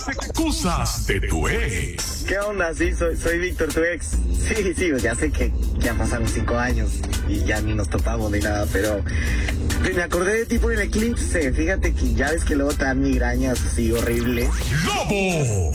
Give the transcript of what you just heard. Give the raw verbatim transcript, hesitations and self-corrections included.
Excusas de tu ex. ¿Qué onda? Sí, soy, soy Víctor, tu ex. Sí, sí, ya sé que ya pasaron cinco años y ya ni nos topamos ni nada, pero me acordé de ti por el eclipse. Fíjate que ya ves que luego te dan migrañas así horribles. ¡Lobo!